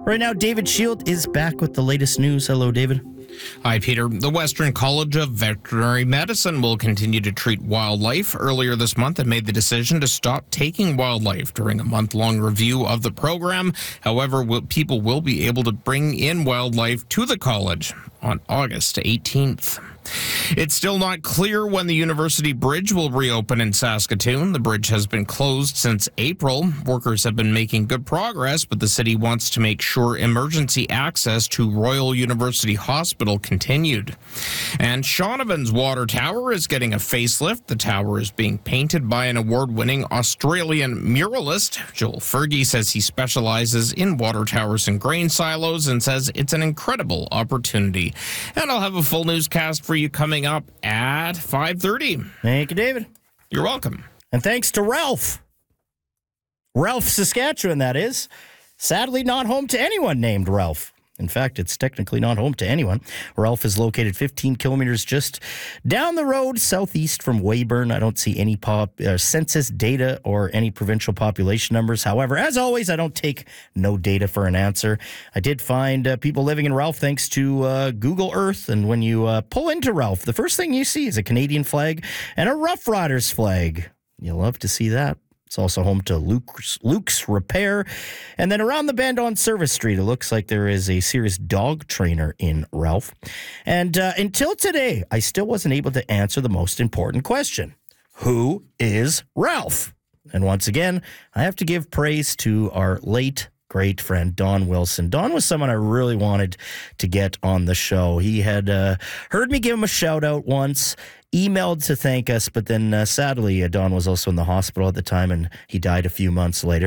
Right now, David Shield is back with the latest news. Hello, David. Hi, Peter. The Western College of Veterinary Medicine will continue to treat wildlife. Earlier this month, it made the decision to stop taking wildlife during a month-long review of the program. However, people will be able to bring in wildlife to the college on August 18th. It's still not clear when the University Bridge will reopen in Saskatoon. The bridge has been closed since April. Workers have been making good progress, but the city wants to make sure emergency access to Royal University Hospital continued. And Shaughnavan's water tower is getting a facelift. The tower is being painted by an award-winning Australian muralist. Joel Fergie says he specializes in water towers and grain silos and says it's an incredible opportunity. And I'll have a full newscast for you coming up at 5:30. Thank you, David. You're welcome. And thanks to Ralph. Ralph, Saskatchewan, that is. Sadly, not home to anyone named Ralph. In fact, it's technically not home to anyone. Ralph is located 15 kilometers just down the road southeast from Weyburn. I don't see any census data or any provincial population numbers. However, as always, I don't take no data for an answer. I did find people living in Ralph thanks to Google Earth. And when you pull into Ralph, the first thing you see is a Canadian flag and a Rough Riders flag. You'll love to see that. It's also home to Luke's Repair. And then around the bend on Service Street, it looks like there is a serious dog trainer in Ralph. And until today, I still wasn't able to answer the most important question. Who is Ralph? And once again, I have to give praise to our late great friend, Don Wilson. Don was someone I really wanted to get on the show. He had heard me give him a shout out once, emailed to thank us, but then sadly, Don was also in the hospital at the time and he died a few months later.